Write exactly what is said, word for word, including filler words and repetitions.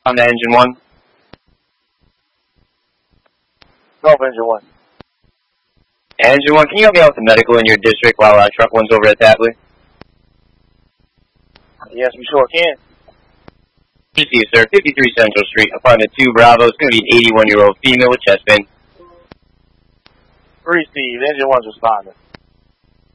On the engine one. Golf engine one. Engine one, can you help me out with the medical in your district while uh, truck one's over at Tapley? Yes, we sure can. See you, sir. fifty-three Central Street, apartment two Bravo. It's going to be an eighty-one-year-old female with chest pain. Received. Engine one's responding.